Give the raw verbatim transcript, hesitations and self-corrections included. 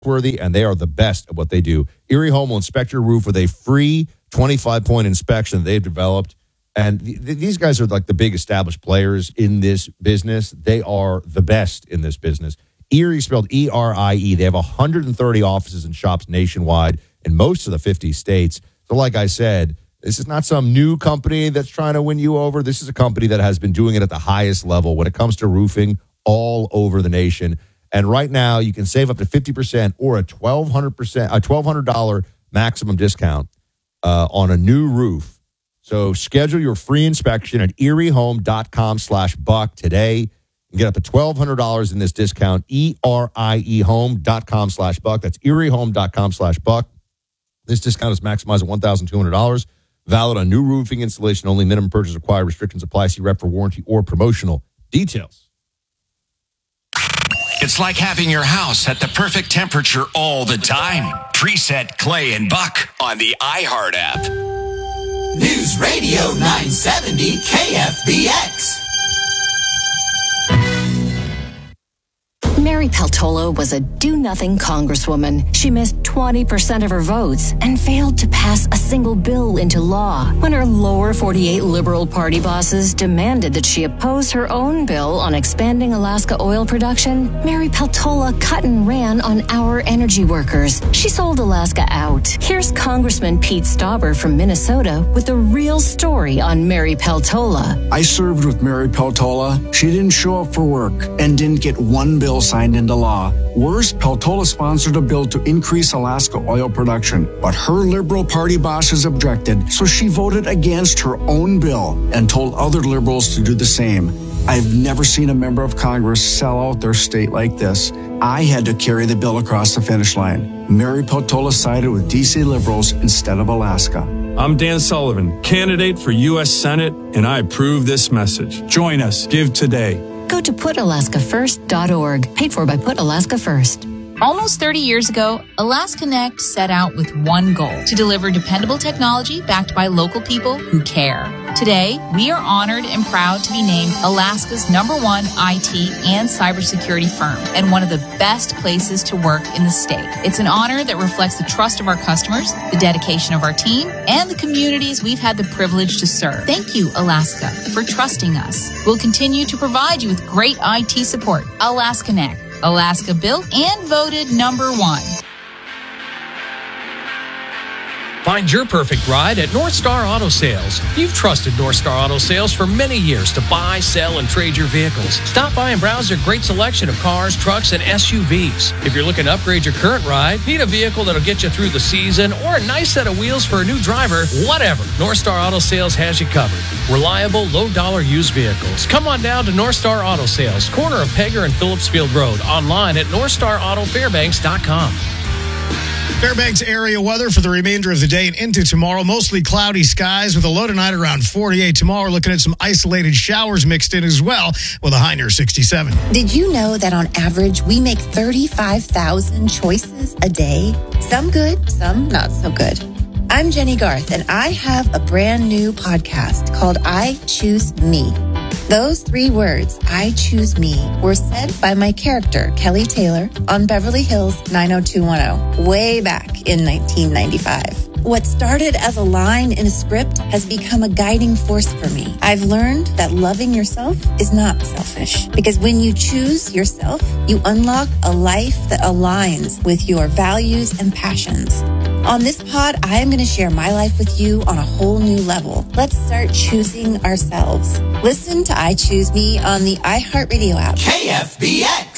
worthy, and they are the best at what they do. Erie Home will inspect your roof with a free twenty-five point inspection that they've developed. And th- th- these guys are like the big established players in this business. They are the best in this business. Erie, spelled E R I E. They have one hundred thirty offices and shops nationwide in most of the fifty states. So like I said, this is not some new company that's trying to win you over. This is a company that has been doing it at the highest level when it comes to roofing all over the nation. And right now, you can save up to fifty percent or a twelve hundred percent, a twelve hundred dollars maximum discount uh, on a new roof. So schedule your free inspection at eriehome.com slash buck today and get up to twelve hundred dollars in this discount. E R I E home.com slash buck. That's eriehome.com slash buck. This discount is maximized at one thousand two hundred dollars. Valid on new roofing installation only. Minimum purchase required. Restrictions apply. See rep for warranty or promotional details. It's like having your house at the perfect temperature all the time. Preset Clay and Buck on the iHeart app. News Radio nine seventy K F B X. Mary Peltola was a do-nothing congresswoman. She missed twenty percent of her votes and failed to pass a single bill into law. When her lower forty-eight Liberal Party bosses demanded that she oppose her own bill on expanding Alaska oil production, Mary Peltola cut and ran on our energy workers. She sold Alaska out. Here's Congressman Pete Stauber from Minnesota with the real story on Mary Peltola. I served with Mary Peltola. She didn't show up for work and didn't get one bill signed into law. Worse, Peltola sponsored a bill to increase Alaska oil production, but her Liberal Party bosses objected, so she voted against her own bill and told other Liberals to do the same. I've never seen a member of Congress sell out their state like this. I had to carry the bill across the finish line. Mary Peltola sided with D C Liberals instead of Alaska. I'm Dan Sullivan, candidate for U S Senate, and I approve this message. Join us. Give today. Go to put alaska first dot org, paid for by Put Alaska First. Almost thirty years ago, AlaskaNect set out with one goal: to deliver dependable technology backed by local people who care. Today, we are honored and proud to be named Alaska's number one I T and cybersecurity firm and one of the best places to work in the state. It's an honor that reflects the trust of our customers, the dedication of our team, and the communities we've had the privilege to serve. Thank you, Alaska, for trusting us. We'll continue to provide you with great I T support. AlaskaNect. Alaska built and voted number one. Find your perfect ride at North Star Auto Sales. You've trusted North Star Auto Sales for many years to buy, sell, and trade your vehicles. Stop by and browse their great selection of cars, trucks, and S U Vs. If you're looking to upgrade your current ride, need a vehicle that'll get you through the season, or a nice set of wheels for a new driver, whatever, North Star Auto Sales has you covered. Reliable, low-dollar used vehicles. Come on down to North Star Auto Sales, corner of Pegger and Phillipsfield Road, online at north star auto fairbanks dot com. Fairbanks area weather for the remainder of the day and into tomorrow. Mostly cloudy skies with a low tonight around forty-eight. Tomorrow, looking at some isolated showers mixed in as well with a high near sixty-seven. Did you know that on average, we make thirty-five thousand choices a day? Some good, some not so good. I'm Jenny Garth, and I have a brand new podcast called I Choose Me. Those three words, I choose me, were said by my character, Kelly Taylor, on Beverly Hills nine oh two one oh, way back in nineteen ninety-five. What started as a line in a script has become a guiding force for me. I've learned that loving yourself is not selfish, because when you choose yourself, you unlock a life that aligns with your values and passions. On this pod, I am going to share my life with you on a whole new level. Let's start choosing ourselves. Listen to I Choose Me on the iHeartRadio app. K F B X.